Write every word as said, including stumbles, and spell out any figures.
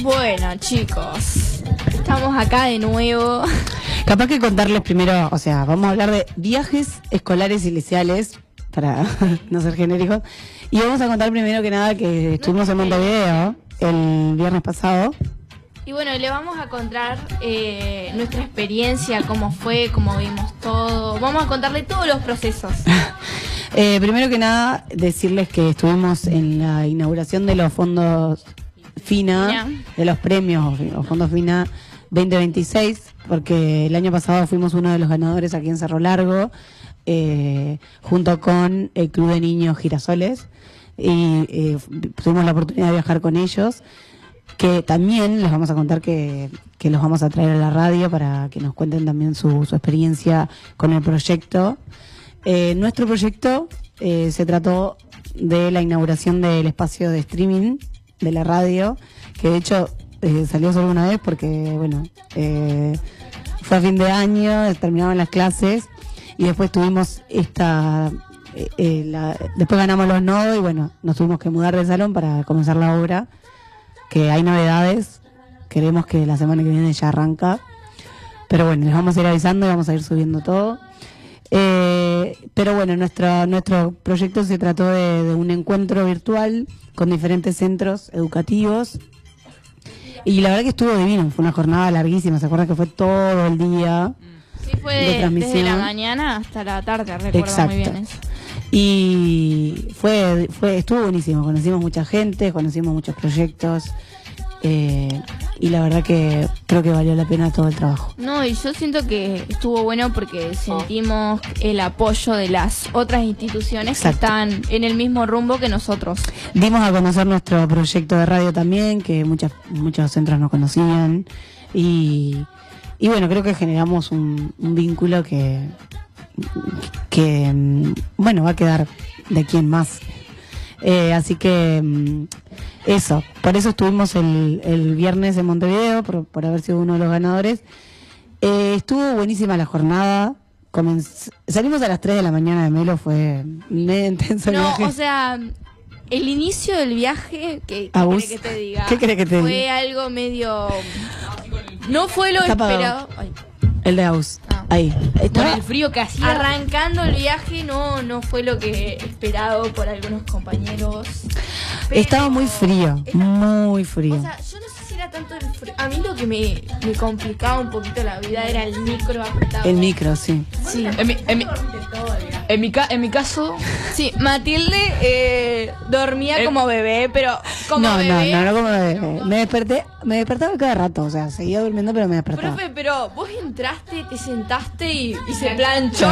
Bueno, chicos, estamos acá de nuevo. Capaz que contarles primero, o sea, vamos a hablar de viajes escolares y liceales, para no ser genéricos, y vamos a contar primero que nada que estuvimos en Montevideo el viernes pasado. Y bueno, le vamos a contar eh, nuestra experiencia, cómo fue, cómo vimos todo. Vamos a contarle todos los procesos. eh, primero que nada, decirles que estuvimos en la inauguración de los fondos FINA, FINA. de los premios, los fondos FINA veinte veintiséis, porque el año pasado fuimos uno de los ganadores aquí en Cerro Largo, eh, junto con el Club de Niños Girasoles, y eh, tuvimos la oportunidad de viajar con ellos, que también les vamos a contar que, que los vamos a traer a la radio para que nos cuenten también su, su experiencia con el proyecto. Eh, nuestro proyecto eh, se trató de la inauguración del espacio de streaming de la radio, que de hecho eh, salió solo una vez porque, bueno, eh, fue a fin de año, terminaban las clases y después tuvimos esta... Eh, eh, la, después ganamos los nodos y bueno, nos tuvimos que mudar de salón para comenzar la obra, que hay novedades, queremos que la semana que viene ya arranca, pero bueno, les vamos a ir avisando y vamos a ir subiendo todo. Eh, pero bueno, nuestro nuestro proyecto se trató de, de un encuentro virtual con diferentes centros educativos y la verdad que estuvo divino, fue una jornada larguísima, ¿se acuerdan que fue todo el día? Sí, fue de transmisión desde la mañana hasta la tarde, recuerdo. Exacto. Muy bien eso. Y fue, fue, estuvo buenísimo, conocimos mucha gente, conocimos muchos proyectos, eh, y la verdad que creo que valió la pena todo el trabajo. No, y yo siento que estuvo bueno porque sentimos el apoyo de las otras instituciones. Exacto. Que están en el mismo rumbo que nosotros. Dimos a conocer nuestro proyecto de radio también, que muchas, muchos centros no conocían, y, y bueno, creo que generamos un, un vínculo que... que bueno, va a quedar de aquí en más, eh, así que eso, por eso estuvimos el, el viernes en Montevideo, por, por haber sido uno de los ganadores. Eh, estuvo buenísima la jornada. Comenz... salimos a las tres de la mañana de Melo, fue medio intenso el no, viaje. O sea, el inicio del viaje, ¿qué, qué crees que te diga? ¿Qué crees que te diga? Fue algo medio... No fue lo Está esperado. Ay. El de Aus. Ah. Ahí. Con el frío que hacía. Arrancando el viaje no, no fue lo que esperado por algunos compañeros. Estaba muy frío, muy frío. O sea, yo no sé si era tanto el frío. A mí lo que me, me complicaba un poquito la vida era el micro apretado. El micro, sí. Sí. En mi, en mi, en mi, ca, en mi caso... Sí, Matilde eh, dormía eh, como bebé, pero como no, bebé... No, no, no como bebé. Me desperté, me despertaba cada rato, o sea, seguía durmiendo pero me despertaba. Profe, pero vos entraste, te sentaste y, y se planchó.